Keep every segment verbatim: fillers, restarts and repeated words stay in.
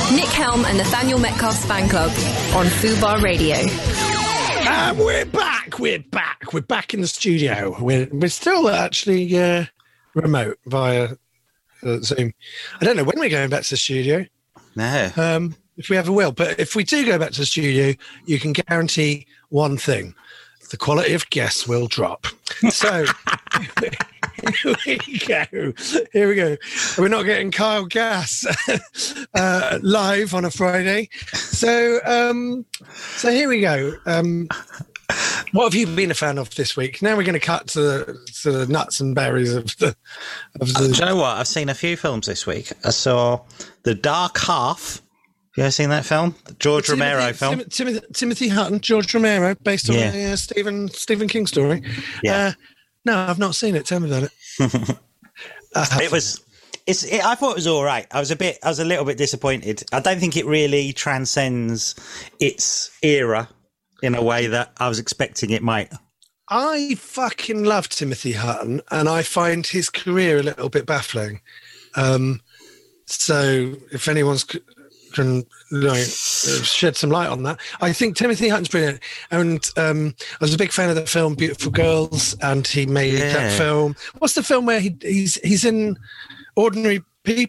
Nick Helm and Nathaniel Metcalf's fan club on Fubar Radio. And we're back. We're back. We're back in the studio. We're we're still actually uh, remote via uh, Zoom. I don't know when we're going back to the studio. No. Um, if we ever will. But if we do go back to the studio, you can guarantee one thing. The quality of guests will drop. So here we go. Here we go. We're not getting Kyle Gass uh, live on a Friday. So um, so here we go. Um, what have you been a fan of this week? Now we're going to cut to the, to the nuts and berries of the... Of the... Uh, do you know what? I've seen a few films this week. I saw The Dark Half. You ever seen that film? The George Timothy, Romero film? Tim, Timothy, Timothy Hutton, George Romero, based on Yeah. a uh, Stephen Stephen King story. Yeah. Uh, no, I've not seen it. Tell me about it. uh, It was... It's. It, I thought it was all right. I was a bit... I was a little bit disappointed. I don't think it really transcends its era in a way that I was expecting it might. I fucking love Timothy Hutton, and I find his career a little bit baffling. Um, so if anyone's... can like, shed some light on that. I think Timothy Hutton's brilliant, and um, I was a big fan of the film Beautiful Girls, and he made Yeah. that film. What's the film where he he's he's in Ordinary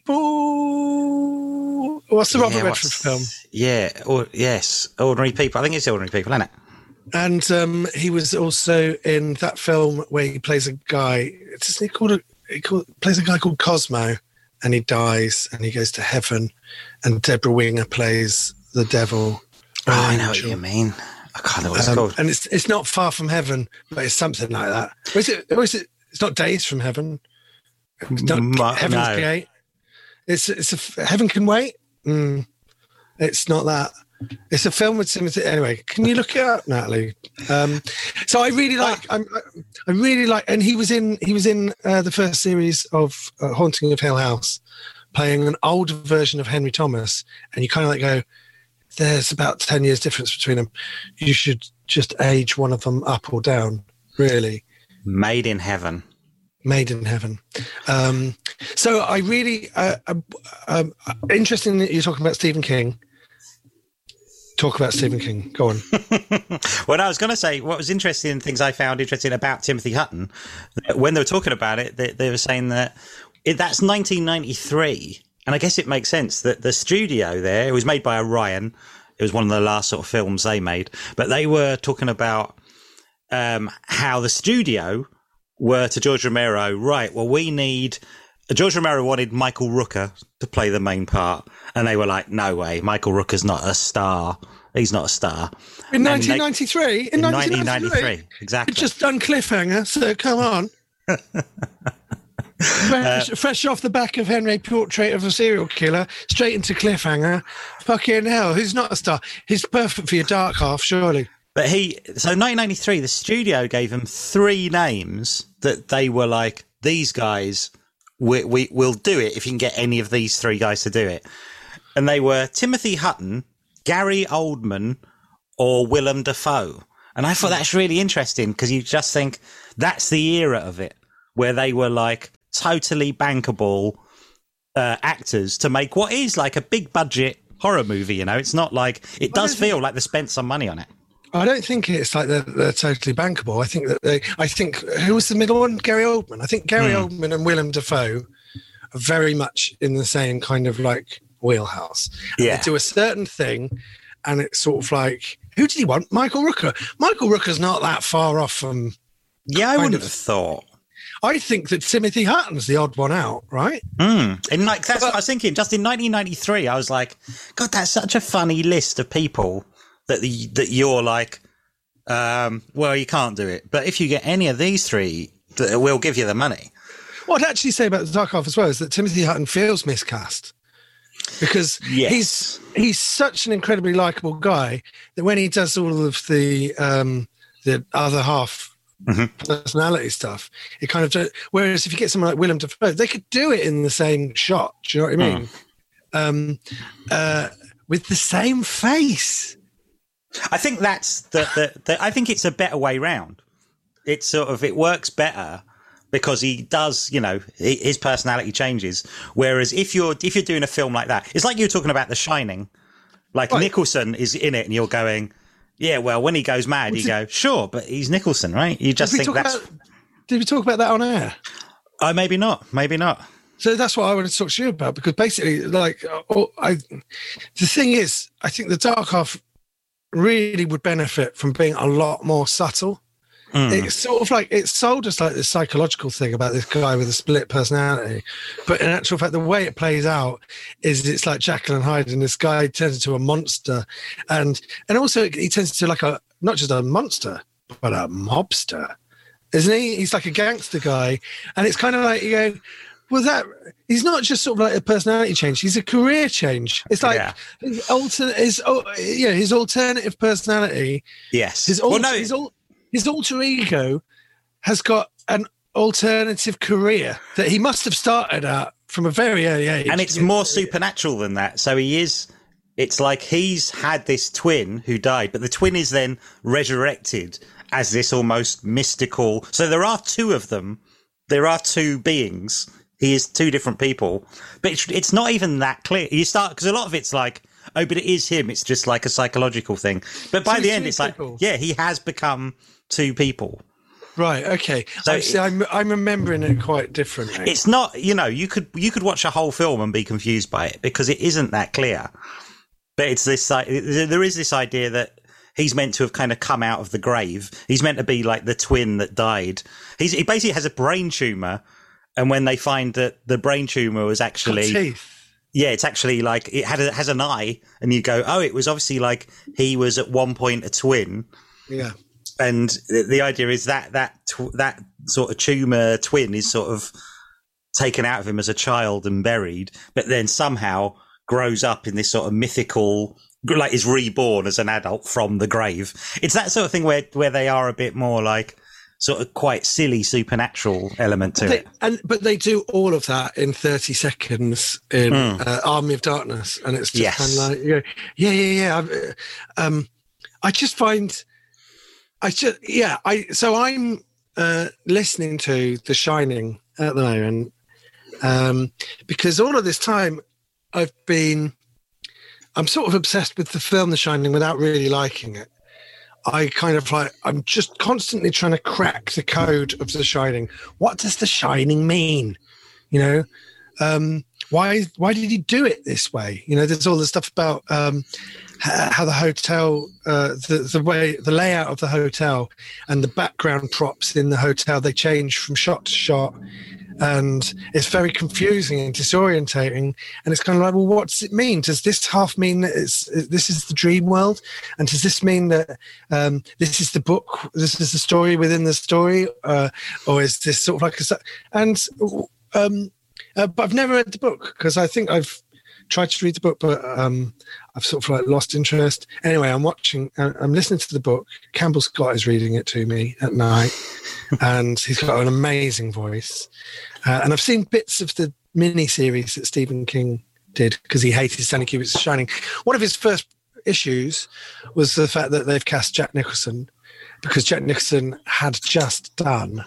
People? What's the Robert Yeah, Redford what's- film? Yeah. Or, yes. Ordinary People. I think it's Ordinary People, isn't it? And um, he was also in that film where he plays a guy. Doesn't he called a, he called, plays a guy called Cosmo, and he dies and he goes to heaven, and Deborah Winger plays the devil. Oh, I know what Angel. you mean. I can't know what it's Um, called. and it's it's not Far From Heaven, but it's something like that. Or is it? Or is it? It's not Days from Heaven. It's not M- Heaven's no. Gate. It's it's a Heaven Can Wait. Mm, it's not that. It's a film with Timothy. Anyway, can you look it up, Natalie? Um, so I really like. I'm, I really like, and he was in. He was in uh, the first series of uh, Haunting of Hill House, playing an older version of Henry Thomas, and you kind of like go, there's about ten years difference between them. You should just age one of them up or down, really. Made in Heaven. Made in Heaven. Um, so I really, uh, um, um, interesting that you're talking about Stephen King. Talk about Stephen King. Go on. Well, I was going to say, what was interesting, things I found interesting about Timothy Hutton, when they were talking about it, they, they were saying that it, that's nineteen ninety-three. And I guess it makes sense that the studio there, it was made by Orion. It was one of the last sort of films they made. But they were talking about um, how the studio were to George Romero, right, well, we need... George Romero wanted Michael Rooker to play the main part. And they were like, no way, Michael Rooker's not a star. He's not a star. In And nineteen ninety-three? They, in nineteen ninety-three, exactly. It's just done Cliffhanger, so come on. fresh, uh, fresh off the back of Henry Portrait of a Serial Killer, straight into Cliffhanger. Fucking hell, who's not a star? He's perfect for your dark half, surely. But he, so nineteen ninety-three, the studio gave him three names that they were like, these guys, we, we will do it if you can get any of these three guys to do it. And they were Timothy Hutton, Gary Oldman, or Willem Dafoe. And I thought that's really interesting because you just think that's the era of it where they were like totally bankable uh, actors to make what is like a big budget horror movie. You know, it's not like it does feel like they spent some money on it. I don't think it's like they're, they're totally bankable. I think that they, I think, who was the middle one? Gary Oldman. I think Gary mm. Oldman and Willem Dafoe are very much in the same kind of like wheelhouse. And yeah. They do a certain thing and it's sort of like, who did he want? Michael Rooker. Michael Rooker's not that far off from... Yeah, I wouldn't of, have thought. I think that Timothy Hutton's the odd one out, right? Mm. And like, that's but, what I was thinking. Just in nineteen ninety-three, I was like, God, that's such a funny list of people that the, that you're like, um, well, you can't do it. But if you get any of these three, we'll give you the money. What I'd actually say about the Dark Half as well is that Timothy Hutton feels miscast. Because yes. he's he's such an incredibly likable guy that when he does all of the um, the other half mm-hmm. personality stuff, it kind of. Whereas if you get someone like Willem Dafoe, they could do it in the same shot. Do you know what I mean? Mm. Um, uh, with the same face. I think that's the, the, the. I think it's a better way round. It's sort of it works better because he does, you know, his personality changes. Whereas if you're if you're doing a film like that, it's like you were talking about The Shining. Like right. Nicholson is in it, and you're going, yeah, well, when he goes mad, you go, sure, but he's Nicholson, right? You just think that's. About, did we talk about that on air? Oh, maybe not. Maybe not. So that's what I wanted to talk to you about, because basically, like, oh, I, the thing is, I think the Dark Half really would benefit from being a lot more subtle. Mm. It's sort of like, it's sold us like this psychological thing about this guy with a split personality, but in actual fact, the way it plays out is it's like Jekyll and Hyde, and this guy turns into a monster, and and also he turns into like a not just a monster, but a mobster, isn't he? He's like a gangster guy, and it's kind of like you go, well, that he's not just sort of like a personality change; he's a career change. It's like yeah. his alternate, his oh, yeah, his alternative personality. Yes, his al- well, no. his al- his alter ego has got an alternative career that he must have started at from a very early age, and it's more supernatural than that. So he is. It's like he's had this twin who died, but the twin is then resurrected as this almost mystical. So there are two of them. There are two beings. He is two different people, but it's, it's not even that clear. You start because a lot of it's like, oh, but it is him. It's just like a psychological thing. But by so the end, it's people. like, yeah, he has become two people. Right. Okay. So I see, I'm I'm remembering it quite differently. It's not. You know, you could you could watch a whole film and be confused by it because it isn't that clear. But it's this. There is this idea that he's meant to have kind of come out of the grave. He's meant to be like the twin that died. He's he basically has a brain tumor. And when they find that the brain tumor was actually, teeth. yeah, it's actually like it had a, has an eye, and you go, oh, it was obviously like he was at one point a twin. Yeah, and the, the idea is that that tw- that sort of tumor twin is sort of taken out of him as a child and buried, but then somehow grows up in this sort of mythical, like is reborn as an adult from the grave. It's that sort of thing where where they are a bit more like. Sort of quite silly supernatural element to they, it, and but they do all of that in thirty seconds in mm. uh, Army of Darkness, and it's just yes. kind of like, you know, yeah, yeah, yeah. Um, I just find, I just, yeah, I. So I'm uh, listening to The Shining at the moment um, because all of this time I've been, I'm sort of obsessed with the film The Shining without really liking it. I kind of like, I'm just constantly trying to crack the code of The Shining. What does The Shining mean? You know, um, why why did he do it this way? You know, there's all the stuff about um, how the hotel, uh, the, the way, the layout of the hotel and the background props in the hotel, they change from shot to shot. And it's very confusing and disorientating. And it's kind of like, well, what does it mean? Does this half mean that it's, this is the dream world? And does this mean that um, this is the book, this is the story within the story? Uh, or is this sort of like a... And, um, uh, but I've never read the book because I think I've tried to read the book, but um, I've sort of like lost interest. Anyway, I'm watching, I'm listening to the book. Campbell Scott is reading it to me at night. And he's got an amazing voice. Uh, and I've seen bits of the mini-series that Stephen King did because he hated Stanley Kubrick's The Shining. One of his first issues was the fact that they've cast Jack Nicholson because Jack Nicholson had just done,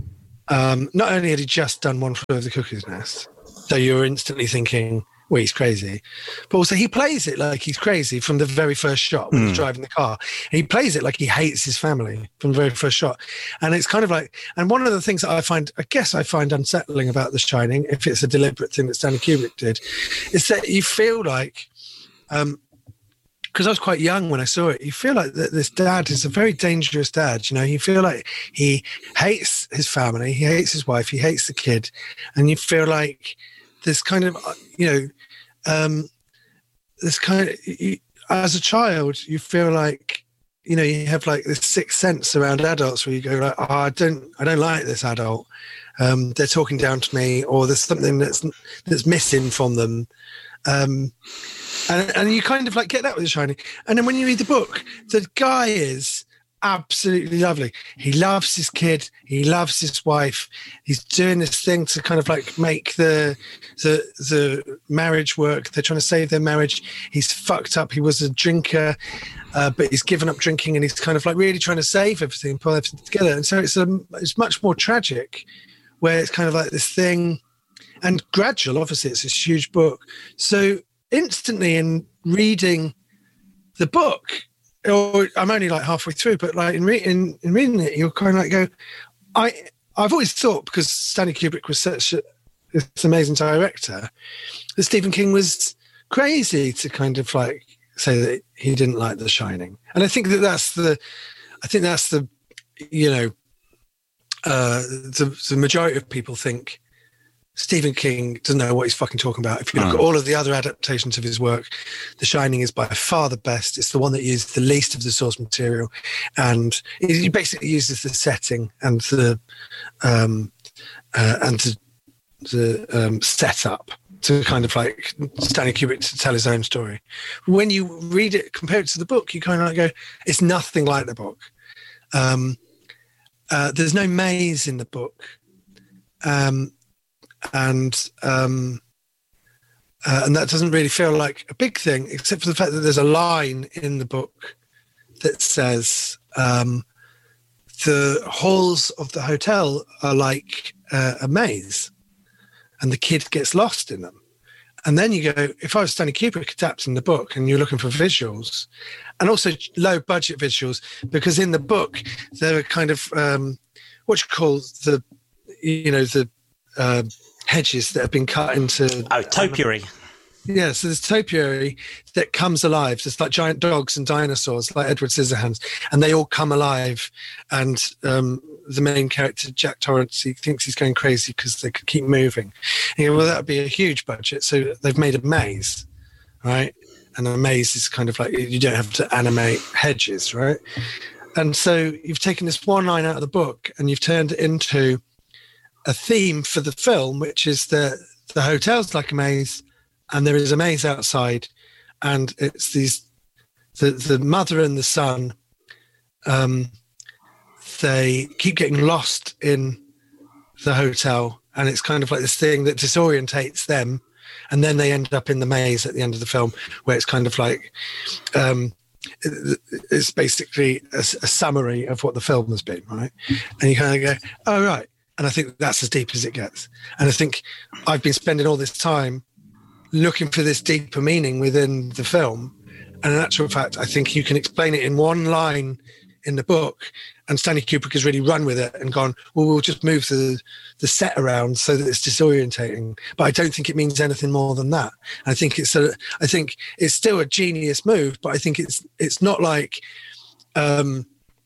um, not only had he just done One Flew Over the Cuckoo's Nest, so you're instantly thinking, well, he's crazy. But also he plays it like he's crazy from the very first shot when mm. he's driving the car. And he plays it like he hates his family from the very first shot. And it's kind of like, and one of the things that I find, I guess I find unsettling about The Shining, if it's a deliberate thing that Stanley Kubrick did, is that you feel like, um, because I was quite young when I saw it, you feel like that this dad is a very dangerous dad. You know, you feel like he hates his family, he hates his wife, he hates the kid. And you feel like this kind of, you know, um, this kind of, you, as a child, you feel like, you know, you have like this sixth sense around adults where you go like, oh, I don't, I don't like this adult. Um, they're talking down to me, or there's something that's that's missing from them. Um, and, and you kind of like get that with The Shining. And then when you read the book, the guy is absolutely lovely. He loves his kid. He loves his wife. He's doing this thing to kind of like make the the the marriage work. They're trying to save their marriage. He's fucked up. He was a drinker, uh, but he's given up drinking, and he's kind of like really trying to save everything and pull everything together. And so it's a, it's much more tragic where it's kind of like this thing, and gradual, obviously it's this huge book. So instantly in reading the book, or I'm only like halfway through, but like in, re- in, in reading it, you'll kind of like go, I, I've always thought, because Stanley Kubrick was such a, this amazing director, that Stephen King was crazy to kind of like say that he didn't like The Shining. And I think that that's the, I think that's the, you know, uh, the, the majority of people think Stephen King doesn't know what he's fucking talking about. If you look mm. at all of the other adaptations of his work, The Shining is by far the best. It's the one that uses the least of the source material, and he basically uses the setting and the um, uh, and the, the um, setup to kind of like Stanley Kubrick to tell his own story. When you read it, compare it to the book, you kind of like go, it's nothing like the book. Um, uh, there's no maze in the book. Um, and um, uh, and that doesn't really feel like a big thing, except for the fact that there's a line in the book that says um, the halls of the hotel are like uh, a maze, and the kid gets lost in them. And then you go, if I was Stanley Kubrick adapting the book and you're looking for visuals, and also low budget visuals, because in the book there are kind of um, what you call the, you know, the uh, hedges that have been cut into. Oh, topiary. Yeah, so there's topiary that comes alive. It's like giant dogs and dinosaurs, like Edward Scissorhands, and they all come alive. And um, the main character, Jack Torrance, he thinks he's going crazy because they could keep moving. And you go, well, that would be a huge budget. So they've made a maze, right? And a maze is kind of like, you don't have to animate hedges, right? And so you've taken this one line out of the book and you've turned it into a theme for the film, which is that the hotel's like a maze, and there is a maze outside, and it's these the the mother and the son. Um, they keep getting lost in the hotel, and it's kind of like this thing that disorientates them, and then they end up in the maze at the end of the film, where it's kind of like um, it, it's basically a, a summary of what the film has been, right? And you kind of go, oh right, and I think that's as deep as it gets. And I think I've been spending all this time looking for this deeper meaning within the film, and in actual fact I think you can explain it in one line in the book, and Stanley Kubrick has really run with it and gone, well, we'll just move the the set around so that it's disorientating, but I don't think it means anything more than that. I think it's a I think it's still a genius move, but I think it's it's not like um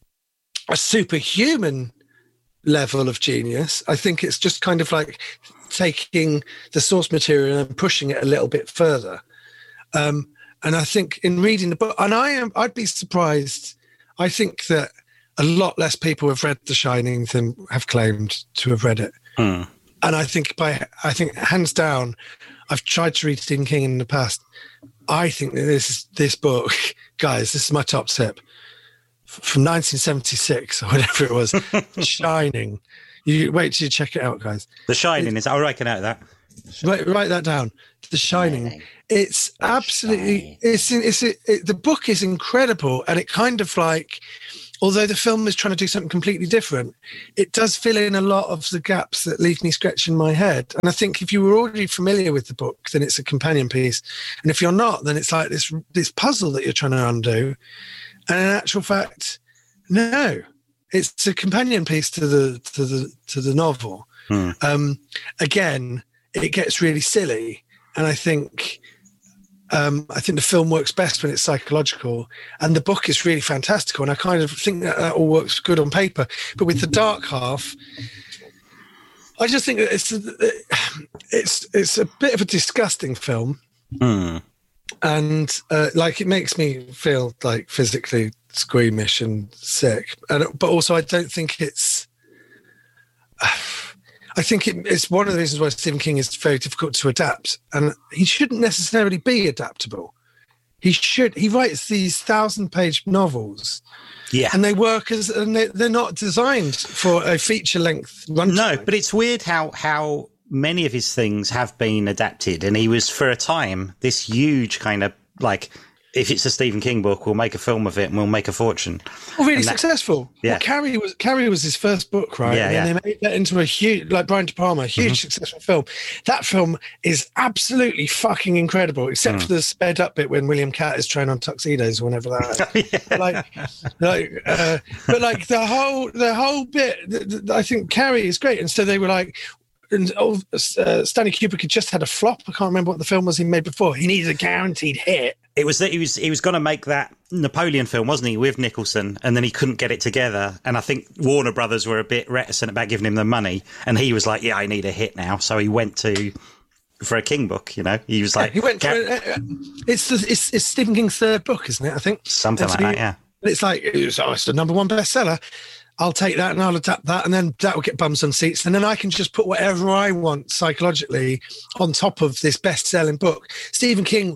a superhuman level of genius. I think it's just kind of like taking the source material and pushing it a little bit further. Um, and I think in reading the book, and I am, I'd be surprised. I think that a lot less people have read The Shining than have claimed to have read it. Mm. And I think by, I think hands down, I've tried to read Stephen King in the past. I think that this, this book, guys, this is my top tip, from nineteen seventy-six or whatever it was, Shining. You wait till you check it out, guys. The Shining it, is. I'll reckon out that. Write, write that down. The Shining. Shining. It's the absolutely. Shining. It's it's it, it, the book is incredible, and it kind of like, although the film is trying to do something completely different, it does fill in a lot of the gaps that leave me scratching my head. And I think if you were already familiar with the book, then it's a companion piece, and if you're not, then it's like this this puzzle that you're trying to undo. And in actual fact, no. It's a companion piece to the to the to the novel. Hmm. Um, again, it gets really silly, and I think um, I think the film works best when it's psychological, and the book is really fantastical. And I kind of think that, that all works good on paper. But with the dark half, I just think that it's it's it's a bit of a disgusting film, hmm. and uh, like it makes me feel like physically squeamish and sick, and but also I don't think it's I think it, it's one of the reasons why Stephen King is very difficult to adapt, and he shouldn't necessarily be adaptable. He should he writes these thousand page novels, yeah, and they work as and they, they're not designed for a feature length runtime. No, but it's weird how how many of his things have been adapted, and he was for a time this huge kind of like if it's a Stephen King book, we'll make a film of it and we'll make a fortune. Well, really that, successful. Yeah. Well, Carrie was Carrie was his first book, right? Yeah, and yeah. then they made that into a huge, like Brian De Palma, huge mm-hmm. successful film. That film is absolutely fucking incredible, except mm. for the sped up bit when William Catt is trying on tuxedos or whenever that is. yeah. Like, like, uh, but like the whole the whole bit, th- th- I think Carrie is great. And so they were like. And oh, uh, Stanley Kubrick had just had a flop. I can't remember what the film was he made before. He needed a guaranteed hit. It was that he was he was going to make that Napoleon film, wasn't he, with Nicholson, and then he couldn't get it together. And I think Warner Brothers were a bit reticent about giving him the money, and he was like, "Yeah, I need a hit now." So he went to for a King book. You know, he was like, yeah, "He went." For, uh, it's, the, it's it's Stephen King's third book, isn't it? I think something That's like he, that. Yeah, it's like it was, oh, it's the number one bestseller. I'll take that and I'll adapt that, and then that will get bums on seats, and then I can just put whatever I want psychologically on top of this best-selling book. Stephen King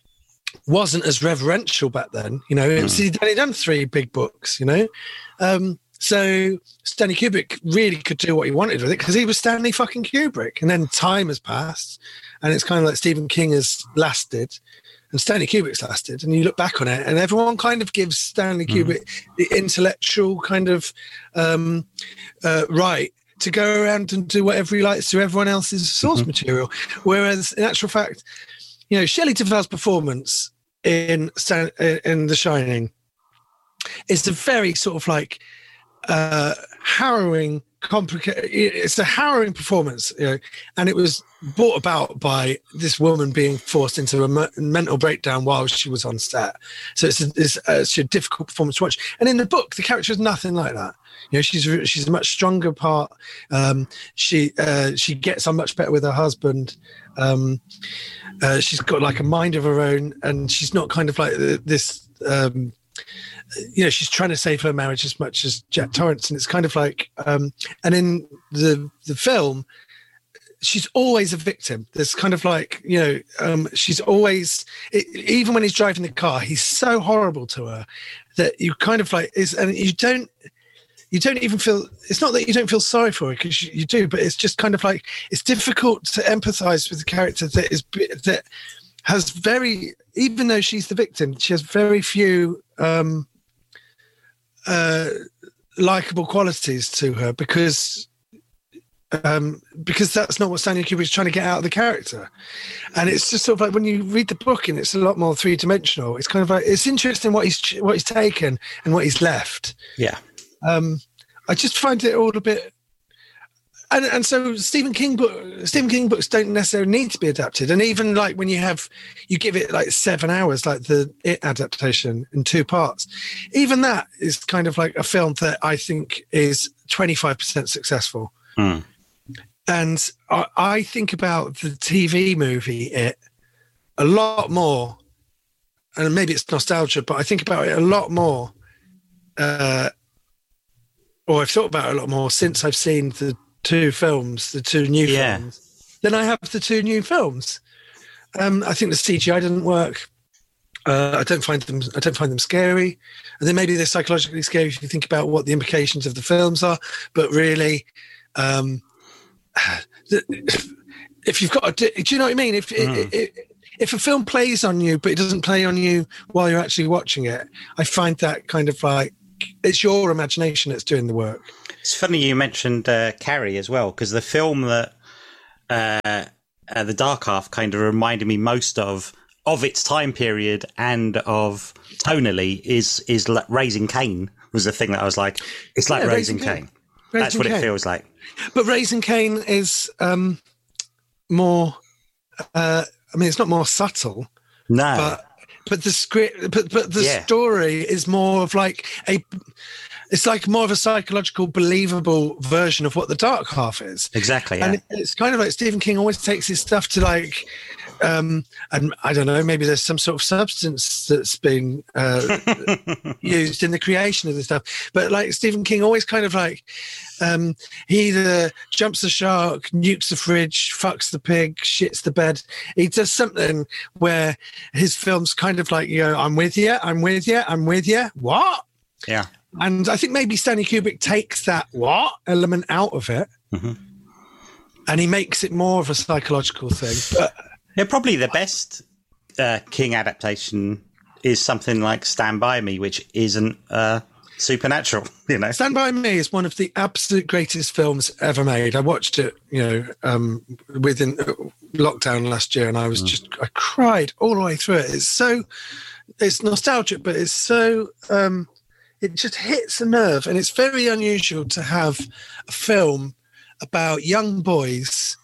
wasn't as reverential back then, you know. Mm. He'd only done three big books, you know. Um, so Stanley Kubrick really could do what he wanted with it because he was Stanley fucking Kubrick. And then time has passed, and it's kind of like Stephen King has lasted. And Stanley Kubrick's lasted, and you look back on it, and everyone kind of gives Stanley mm. Kubrick the intellectual kind of um, uh, right to go around and do whatever he likes to everyone else's source mm-hmm. material. Whereas, in actual fact, you know, Shelley Duvall's performance in Stan- in The Shining is a very sort of like uh, harrowing, complicated. It's a harrowing performance, you know, and it was brought about by this woman being forced into a me- mental breakdown while she was on set. So it's a, it's, a, it's a difficult performance to watch. And in the book, the character is nothing like that. You know, she's she's a much stronger part. Um, she uh, she gets on much better with her husband. Um, uh, she's got like a mind of her own, and she's not kind of like this. Um, you know, she's trying to save her marriage as much as Jack Torrance, and it's kind of like. Um, and in the the film, she's always a victim. There's kind of like, you know, um, she's always, it, even when he's driving the car, he's so horrible to her that you kind of like is, and you don't. You don't even feel, it's not that you don't feel sorry for her, because you, you do, but it's just kind of like, it's difficult to empathize with a character that is, that has very, even though she's the victim, she has very few um, uh, likable qualities to her, because um, because that's not what Stanley Kubrick is trying to get out of the character. And it's just sort of like when you read the book and it's a lot more three-dimensional, it's kind of like, it's interesting what he's what he's taken and what he's left. Yeah. Um, I just find it all a bit, and and so Stephen King book, Stephen King books don't necessarily need to be adapted. And even like when you have, you give it like seven hours, like the It adaptation in two parts, even that is kind of like a film that I think is twenty-five percent successful. Mm. And I, I think about the T V movie It a lot more, and maybe it's nostalgia, but I think about it a lot more. Uh, or I've thought about it a lot more since I've seen the two films, the two new yeah. films, than I have the two new films. Um, I think the C G I didn't work. Uh, I don't find them. I don't find them scary. And then maybe they're psychologically scary if you think about what the implications of the films are. But really, um, if you've got, a, do you know what I mean? If mm. it, it, if a film plays on you, but it doesn't play on you while you're actually watching it, I find that kind of like, it's your imagination that's doing the work. It's funny you mentioned uh, Carrie as well, because the film that uh, uh, The Dark Half kind of reminded me most of of its time period and of tonally is is like Raising Cain was the thing that I was like, it's like yeah, Raising, Raising Cain. Raising That's what Cain. It feels like. But Raising Cain is um, more. Uh, I mean, it's not more subtle. No. But But the script, but but the yeah. story is more of like a, it's like more of a psychological, believable version of what The Dark Half is. Exactly, yeah. And it's kind of like Stephen King always takes his stuff to like, um, and I don't know, maybe there's some sort of substance that's been uh, used in the creation of this stuff. But like Stephen King always kind of like, um, he either jumps the shark, nukes the fridge, fucks the pig, shits the bed. He does something where his film's kind of like, you know, I'm with you, I'm with you, I'm with you. What? Yeah. And I think maybe Stanley Kubrick takes that what element out of it, mm-hmm. and he makes it more of a psychological thing. But yeah, probably the best uh, King adaptation is something like Stand By Me, which isn't uh, supernatural, you know. Stand By Me is one of the absolute greatest films ever made. I watched it, you know, um, within lockdown last year, and I was mm. just, I cried all the way through it. It's so, it's nostalgic, but it's so, um, it just hits a nerve, and it's very unusual to have a film about young boys,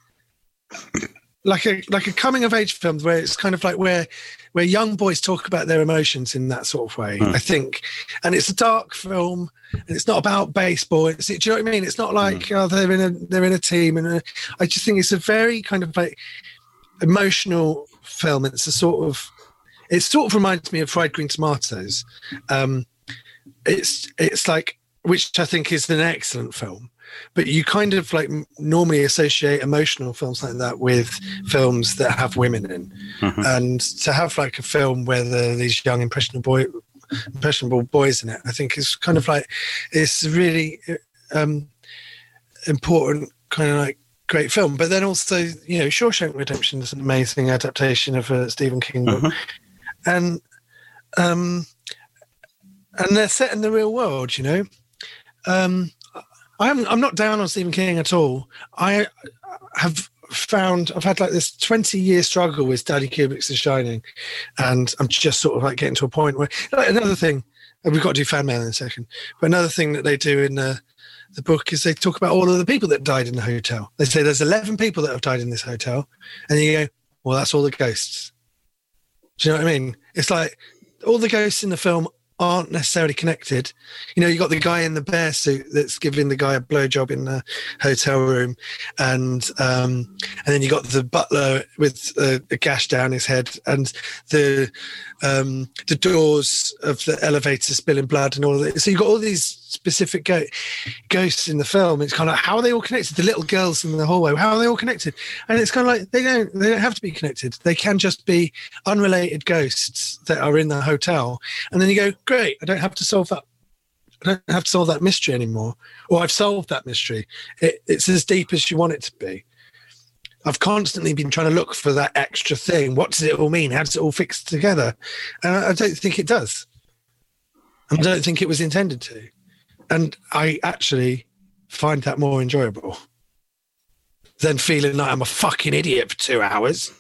like a like a coming of age film, where it's kind of like where where young boys talk about their emotions in that sort of way. Mm. I think, and it's a dark film, and it's not about baseball. It's, do you know what I mean? It's not like mm. oh, they're in a they're in a team, and a, I just think it's a very kind of like emotional film. It's a sort of it sort of reminds me of Fried Green Tomatoes. Um, it's it's like, which I think is an excellent film. But you kind of like normally associate emotional films like that with films that have women in, mm-hmm. and to have like a film where there are these young impressionable boy, impressionable boys in it, I think is kind of like it's a really um, important kind of like great film. But then also, you know, Shawshank Redemption is an amazing adaptation of a Stephen King book, mm-hmm. and um, and they're set in the real world, you know. Um, I'm I'm not down on Stephen King at all. I have found I've had like this twenty year struggle with Stanley Kubrick's The Shining, and I'm just sort of like getting to a point where like another thing, and we've got to do fan mail in a second, but another thing that they do in the the book is they talk about all of the people that died in the hotel. They say there's eleven people that have died in this hotel, and you go, well, that's all the ghosts. Do you know what I mean? It's like all the ghosts in the film aren't necessarily connected. You know, you got the guy in the bear suit that's giving the guy a blowjob in the hotel room, and um, and then you got the butler with a, a gash down his head, and the um, the doors of the elevator spilling blood and all of that. So you got all these specific go- ghosts in the film. It's kind of like, how are they all connected? The little girls in the hallway, how are they all connected? And it's kind of like they don't they don't have to be connected. They can just be unrelated ghosts that are in the hotel. And then you go, great, I don't have to solve that. I don't have to solve that mystery anymore. Or I've solved that mystery. It, it's as deep as you want it to be. I've constantly been trying to look for that extra thing. What does it all mean? How does it all fix together? And I, I don't think it does. I don't think it was intended to. And I actually find that more enjoyable than feeling like I'm a fucking idiot for two hours.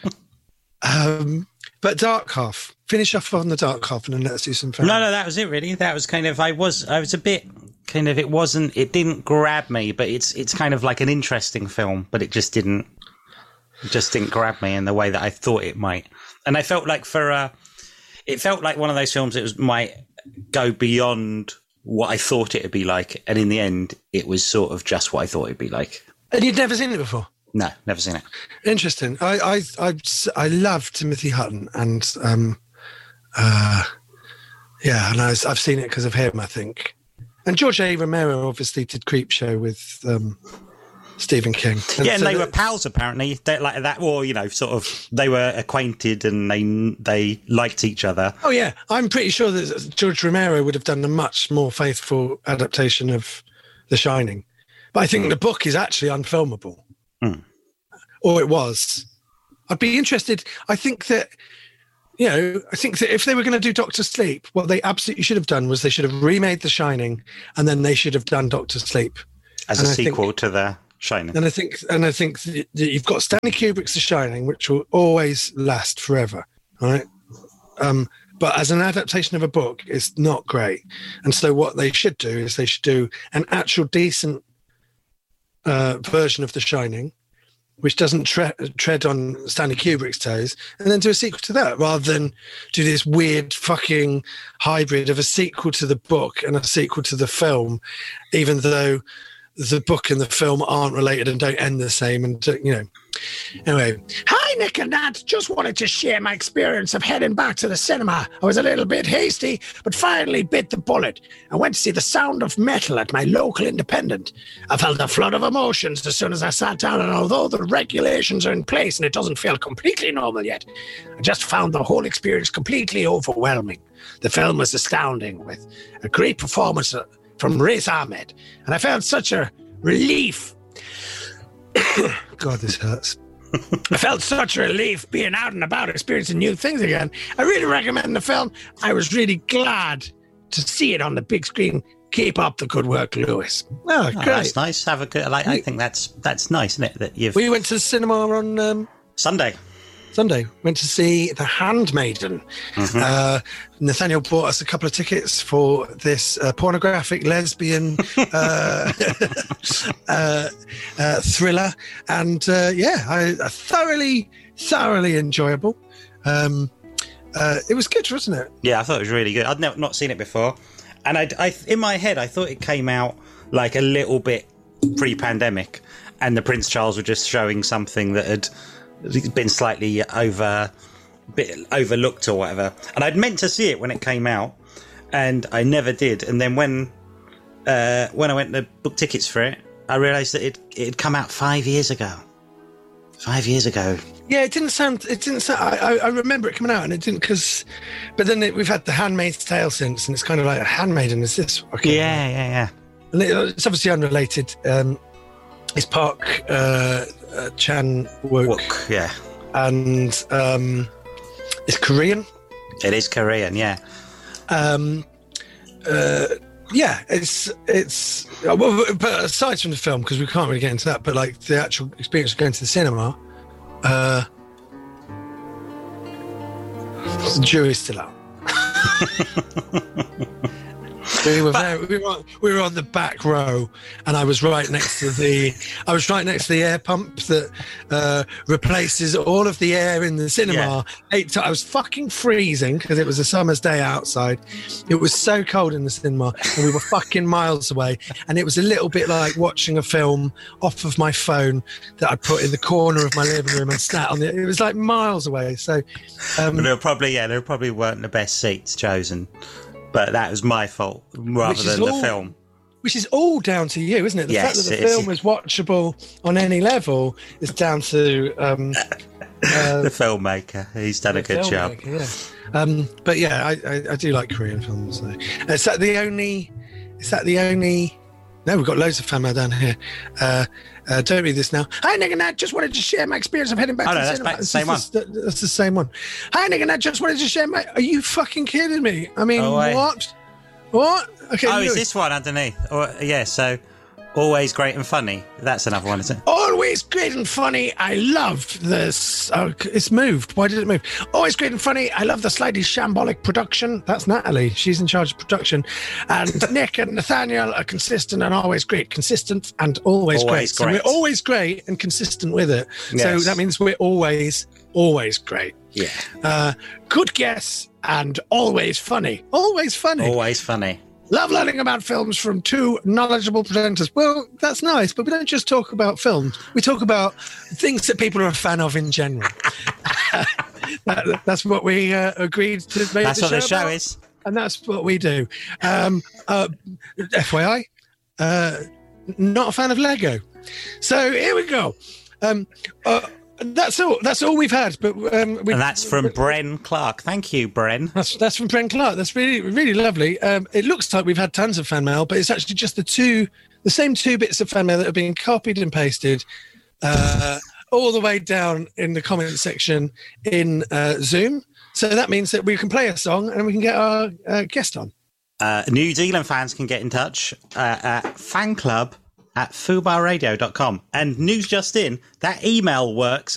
um, but Dark Half. Finish off on the Dark Half and then let's do some fun. No, no, that was it really. That was kind of, I was, I was a bit kind of, it wasn't, it didn't grab me, but it's, it's kind of like an interesting film, but it just didn't, just didn't grab me in the way that I thought it might. And I felt like for, uh, it felt like one of those films that was, might go beyond what I thought it would be like. And in the end, it was sort of just what I thought it'd be like. And you'd never seen it before? No, never seen it. Interesting. I, I, I, I love Timothy Hutton, and, um, uh, yeah, and I was, I've seen it because of him, I think. And George A. Romero obviously did Creepshow with um, Stephen King. And yeah, and so they were pals apparently. They, like that, or you know, sort of, they were acquainted and they they liked each other. Oh yeah, I'm pretty sure that George Romero would have done a much more faithful adaptation of The Shining, but I think mm. the book is actually unfilmable, mm. or it was. I'd be interested. I think that. You know, I think that if they were going to do Doctor Sleep, what they absolutely should have done was they should have remade The Shining, and then they should have done Doctor Sleep as and a I sequel think, to The Shining. And I think, and I think that you've got Stanley Kubrick's The Shining, which will always last forever, right? Um, but as an adaptation of a book, it's not great. And so what they should do is they should do an actual decent uh, version of The Shining, which doesn't tre- tread on Stanley Kubrick's toes, and then do a sequel to that, rather than do this weird fucking hybrid of a sequel to the book and a sequel to the film, even though the book and the film aren't related and don't end the same. And, you know, anyway. Hi, Nick and Nat. Just wanted to share my experience of heading back to the cinema. I was a little bit hasty, but finally bit the bullet. I went to see The Sound of Metal at my local independent. I felt a flood of emotions as soon as I sat down, and although the regulations are in place and it doesn't feel completely normal yet, I just found the whole experience completely overwhelming. The film was astounding, with a great performance from Riz Ahmed, and I felt such a relief. God, this hurts. I felt such relief being out and about, experiencing new things again. I really recommend the film. I was really glad to see it on the big screen. Keep up the good work, Lewis. Oh, Oh, great. that's nice. Have a good. Like, I think that's that's nice, isn't it? That you've We went to the cinema on um, Sunday. Sunday. Went to see The Handmaiden. Mm-hmm. Uh, Nathaniel bought us a couple of tickets for this uh, pornographic lesbian uh, uh, uh, thriller, and uh, yeah, I, I thoroughly, thoroughly enjoyable. Um, uh, it was good, wasn't it? Yeah, I thought it was really good. I'd never not seen it before, and I, I in my head I thought it came out like a little bit pre-pandemic, and the Prince Charles were just showing something that had been slightly over, bit overlooked or whatever. And I'd meant to see it when it came out, and I never did. And then when uh, when I went to book tickets for it, I realised that it it had come out five years ago. Five years ago. Yeah, it didn't sound. It didn't sound. I, I remember it coming out, and it didn't because. But then it, we've had The Handmaid's Tale since, and it's kind of like a handmaiden. Is this? Okay. Yeah, yeah, yeah. And it, it's obviously unrelated. Um, it's Park uh, uh, Chan Wook, Wook, yeah. and um, it's Korean. It is Korean, yeah. Um, uh, yeah, it's it's. uh, Well, but aside from the film, because we can't really get into that, but like the actual experience of going to the cinema, uh, the jury's still out. We were, very, we, were on, we were on the back row, and I was right next to the. I was right next to the air pump that uh, replaces all of the air in the cinema. Yeah. Eight ti- I was fucking freezing because it was a summer's day outside. It was so cold in the cinema, and we were fucking miles away. And it was a little bit like watching a film off of my phone that I put in the corner of my living room and sat on it. It was like miles away. So, um, But there were probably, yeah, there probably weren't the best seats chosen. But that was my fault rather Which is than the all- film. which is all down to you, isn't it? The Yes, fact that it the is. film was watchable on any level is down to um, uh, The filmmaker, he's done a good job. filmmaker, yeah. Um, but yeah, I, I, I do like Korean films. So. Is that the only? Is that the only? No, we've got loads of fan mail down here. Uh, uh, don't read this now. Hi, Nick and Nat. Just wanted to share my experience of heading back Oh, to no, the that's cinema. back- the This same is the- that's the same one. Hi, Nick and Nat. Just wanted to share my. Are you fucking kidding me? I mean, Oh, wait. what? What? Okay. Oh, is Lewis. this one underneath? Or, yeah, so always great and funny. That's another one, isn't it? Always great and funny. I love this. Oh, it's moved. Why did it move? Always great and funny. I love the slightly shambolic production. That's Natalie. She's in charge of production. And Nick and Nathaniel are consistent and always great. Consistent and always, Always great. So great. we're always great and consistent with it. So Yes. that means we're always, always great. Yeah. Uh, good guess and always funny. Always funny. Always funny. Love learning about films from two knowledgeable presenters. Well, that's nice, but we don't just talk about films. We talk about things that people are a fan of in general. that, that's what we uh, agreed to make That's the what the show show about, is. and that's what we do. Um, uh, F Y I, uh, not a fan of Lego. So here we go. Um, uh, that's all. That's all we've had. But um, we, And that's from Bren Clark. Thank you, Bren. That's that's from Brent Clark. That's really really lovely. Um, it looks like we've had tons of fan mail, but it's actually just the two, the same two bits of fan mail that have been copied and pasted, uh, all the way down in the comment section in uh, Zoom. So that means that we can play a song and we can get our uh, guest on. Uh, New Zealand fans can get in touch uh, at fanclub at fubarradio dot com. And news just in, that email works